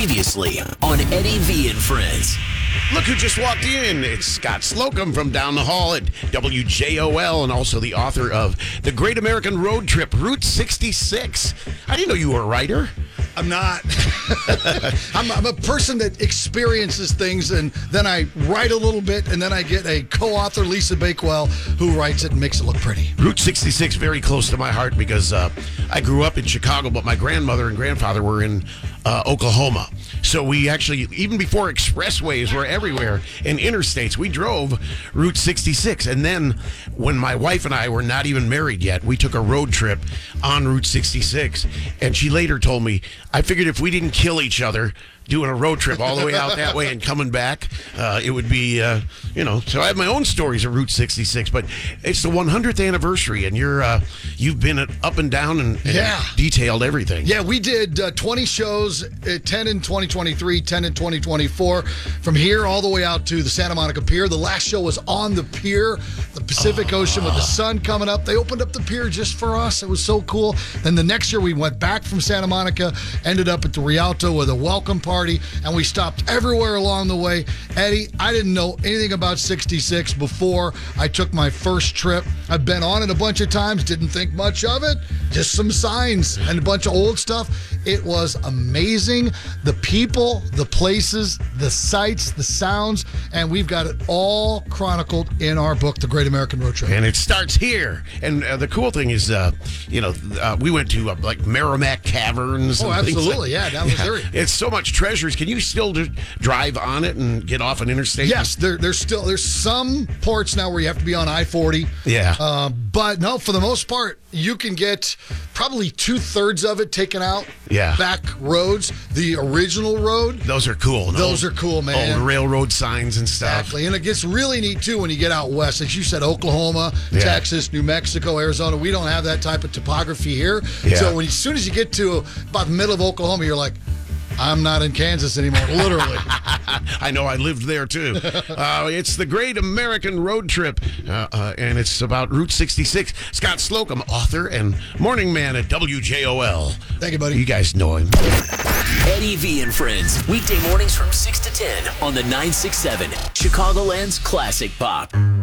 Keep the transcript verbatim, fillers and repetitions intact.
Previously on Eddie V and Friends. Look who just walked in. It's Scott Slocum from down the hall at W J O L and also the author of The Great American Road Trip, Route sixty-six. I didn't know you were a writer. I'm not. I'm, I'm a person that experiences things, and then I write a little bit, and then I get a co-author, Lisa Bakewell, who writes it and makes it look pretty. Route sixty-six, very close to my heart because uh, I grew up in Chicago, but my grandmother and grandfather were in uh, Oklahoma. So we actually, even before expressways were everywhere and interstates, we drove Route sixty-six. And then when my wife and I were not even married yet, we took a road trip on Route sixty-six. And she later told me, I figured if we didn't kill each other doing a road trip all the way out that way and coming back, uh, it would be, uh, you know, so I have my own stories of Route sixty-six, but it's the one hundredth anniversary, and you're, uh, you've been up and down and, and yeah. detailed everything. Yeah, we did uh, twenty shows, uh, ten in twenty twenty-three, ten in twenty twenty-four, from here all the way out to the Santa Monica Pier. The last show was on the pier, the Pacific oh. Ocean with the sun coming up. They opened up the pier just for us. It was so cool. Then the next year we went back from Santa Monica, ended up at the Rialto with a welcome party. Party, and we stopped everywhere along the way. Eddie, I didn't know anything about sixty-six before I took my first trip. I've been on it a bunch of times, didn't think much of it, just some signs and a bunch of old stuff. It was amazing. The people, the places, the sights, the sounds, and we've got it all chronicled in our book, The Great American Road Trip. And it starts here. And uh, the cool thing is, uh, you know, uh, we went to uh, like Merrimack Caverns. Oh, and absolutely. Like, yeah, down Missouri. Yeah. It's so much treasures. Can you still do, drive on it and get off an interstate? Yes, there, there's still there's some ports now where you have to be on I forty. Yeah. Uh, but no, for the most part, you can get probably two thirds of it taken out. Yeah. Back roads, the original road. Those are cool. Those old, are cool, man. Old railroad signs and stuff. Exactly. And it gets really neat, too, when you get out west. As you said, Oklahoma, yeah. Texas, New Mexico, Arizona. We don't have that type of topography here. Yeah. So when, as soon as you get to about the middle of Oklahoma, you're like, I'm not in Kansas anymore, literally. I know, I lived there too. Uh, it's the Great American Road Trip, uh, uh, and it's about Route sixty-six. Scott Slocum, author and morning man at W J O L. Thank you, buddy. You guys know him. Eddie V and Friends, weekday mornings from six to ten on the nine six seven, Chicagoland's Classic Pop.